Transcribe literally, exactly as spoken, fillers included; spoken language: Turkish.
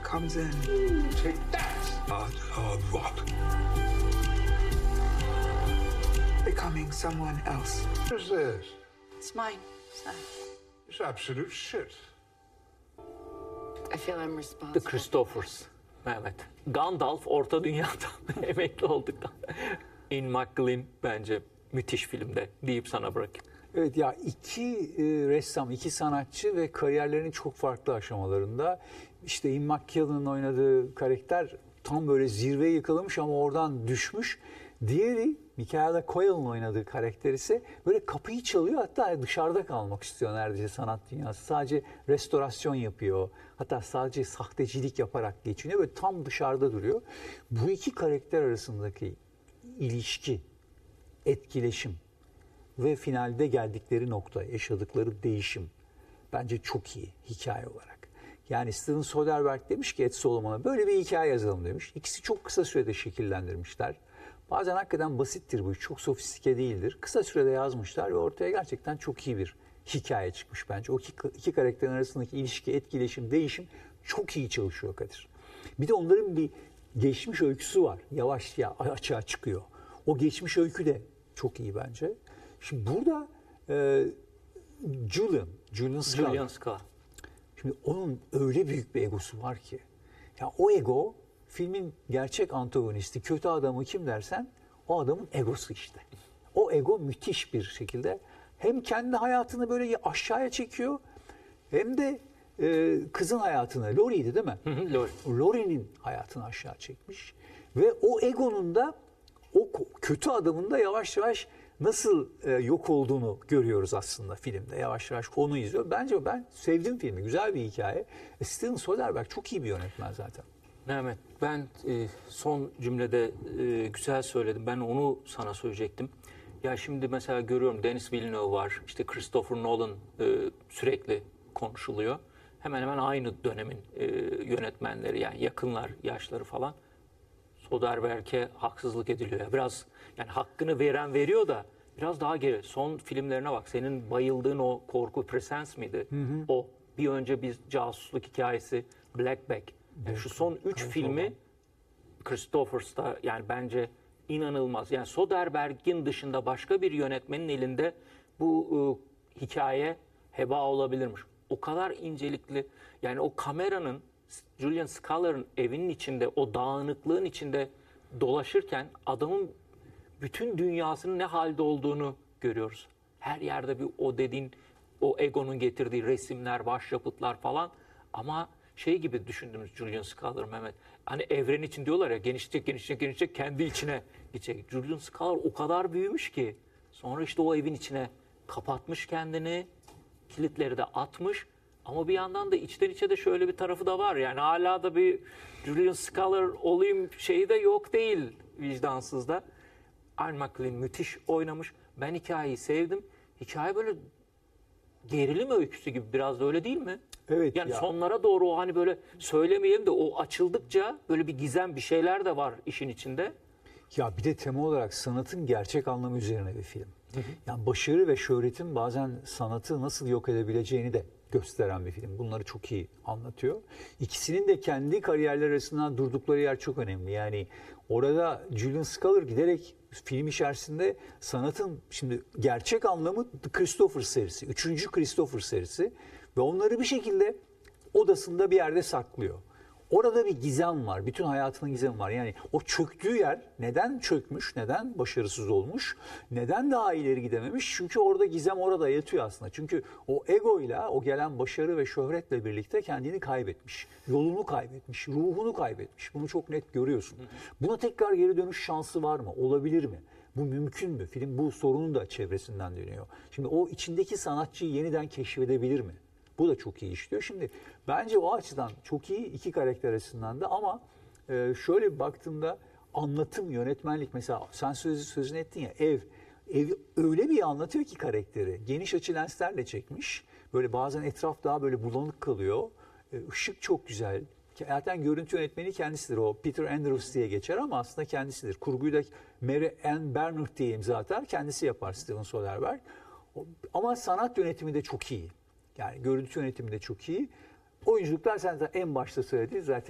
comes in. Take that! Art of what? Becoming someone else. What is this? It's mine, sir. It's absolute shit. I feel I'm responsible. The Christophers, Mehmet. Gandalf Orta Dünya'dan emekli olduktan. Ian McKellen bence müthiş filmde deyip sana bırakayım. Evet ya iki e, ressam, iki sanatçı ve kariyerlerinin çok farklı aşamalarında. İşte Ian McKellen'ın oynadığı karakter tam böyle zirveye yakalamış ama oradan düşmüş. Diğeri Michaela Coel'ın oynadığı karakter ise böyle kapıyı çalıyor, hatta dışarıda kalmak istiyor neredeyse sanat dünyası. Sadece restorasyon yapıyor. Hatta sadece sahtecilik yaparak geçiniyor. Böyle tam dışarıda duruyor. Bu iki karakter arasındaki ilişki, etkileşim ve finalde geldikleri nokta, yaşadıkları değişim bence çok iyi hikaye olarak. Yani Steven Soderbergh demiş ki Ed Solomon'a böyle bir hikaye yazalım demiş. İkisi çok kısa sürede şekillendirmişler. Bazen hakikaten basittir bu, çok sofistike değildir. Kısa sürede yazmışlar ve ortaya gerçekten çok iyi bir hikaye çıkmış bence. O iki, iki karakterin arasındaki ilişki, etkileşim, değişim çok iyi çalışıyor Kadir. Bir de onların bir geçmiş öyküsü var. Yavaş ya açığa çıkıyor. O geçmiş öykü de çok iyi bence. Şimdi burada e, Julian, Julian Scala. Julian Scala. Şimdi onun öyle büyük bir egosu var ki. Ya o ego filmin gerçek antagonisti, kötü adamı kim dersen o adamın egosu işte. O ego müthiş bir şekilde hem kendi hayatını böyle aşağıya çekiyor hem de e, kızın hayatını, Laurie'ydi değil mi? Laurie. Laurie'nin hayatını aşağı çekmiş. Ve o egonun da o kötü adamın da yavaş yavaş nasıl e, yok olduğunu görüyoruz aslında filmde. Yavaş yavaş onu izliyor. Bence ben sevdim filmi. Güzel bir hikaye. E, Steven Soderbergh çok iyi bir yönetmen zaten. Mehmet, ben e, son cümlede e, güzel söyledim. Ben onu sana söyleyecektim. Ya şimdi mesela görüyorum Denis Villeneuve var. İşte Christopher Nolan e, sürekli konuşuluyor. Hemen hemen aynı dönemin e, yönetmenleri, yani yakınlar, yaşları falan. Soderbergh'e haksızlık ediliyor. Ya biraz yani hakkını veren veriyor da biraz daha geri. Son filmlerine bak. Senin bayıldığın o korku Presence miydi? Hı hı. O. Bir önce bir casusluk hikayesi Black Bag. Yani şu son üç filmi Christophers'ta yani bence inanılmaz. Yani Soderbergh'in dışında başka bir yönetmenin elinde bu e, hikaye heba olabilirmiş. O kadar incelikli. Yani o kameranın Julian Scala'nın evinin içinde, o dağınıklığın içinde dolaşırken adamın bütün dünyasının ne halde olduğunu görüyoruz. Her yerde bir o dediğin, o egonun getirdiği resimler, başyapıtlar falan. Ama şey gibi düşündüğümüz Julian Scala'ları Mehmet. Hani evren için diyorlar ya, genişleyecek, genişleyecek, genişleyecek, kendi içine gidecek. Julian Scala o kadar büyümüş ki sonra işte o evin içine kapatmış kendini, kilitleri de atmış. Ama bir yandan da içten içe de şöyle bir tarafı da var. Yani hala da bir Julian Scala olayım şeyi de yok değil vicdansız da. Ian McKellen müthiş oynamış. Ben hikayeyi sevdim. Hikaye böyle gerilim öyküsü gibi biraz da, öyle değil mi? Evet. Yani ya. sonlara doğru o hani böyle söylemeyelim de o açıldıkça böyle bir gizem, bir şeyler de var işin içinde. Ya bir de tema olarak sanatın gerçek anlamı üzerine bir film. Hı hı. Yani başarı ve şöhretin bazen sanatı nasıl yok edebileceğini de gösteren bir film. Bunları çok iyi anlatıyor. İkisinin de kendi kariyerleri arasından durdukları yer çok önemli. Yani orada Julian Scala giderek film içerisinde sanatın şimdi gerçek anlamı The Christopher serisi. Üçüncü Christopher serisi. Ve onları bir şekilde odasında bir yerde saklıyor. Orada bir gizem var. Bütün hayatının gizemi var. Yani o çöktüğü yer neden çökmüş, neden başarısız olmuş, neden daha ileri gidememiş? Çünkü orada gizem orada yatıyor aslında. Çünkü o egoyla, o gelen başarı ve şöhretle birlikte kendini kaybetmiş. Yolunu kaybetmiş, ruhunu kaybetmiş. Bunu çok net görüyorsun. Buna tekrar geri dönüş şansı var mı? Olabilir mi? Bu mümkün mü? Film bu sorunun da çevresinden dönüyor. Şimdi o içindeki sanatçıyı yeniden keşfedebilir mi? Bu da çok iyi işliyor. Şimdi bence o açıdan çok iyi iki karakter arasından da, ama e, şöyle bir baktığımda anlatım, yönetmenlik, mesela sen söz, sözünü ettin ya, ev. Ev öyle bir anlatıyor ki karakteri. Geniş açı lenslerle çekmiş. Böyle bazen etraf daha böyle bulanık kalıyor. E, ışık çok güzel. Zaten görüntü yönetmeni kendisidir. O Peter Andrews diye geçer ama aslında kendisidir. Kurguyu da Mary Ann Bernard diye imza atar. Kendisi yapar Steven Soderbergh. Ama sanat yönetimi de çok iyi. Yani görüntü yönetimi de çok iyi. Oyunculuklar sen de en başta söylediğin zaten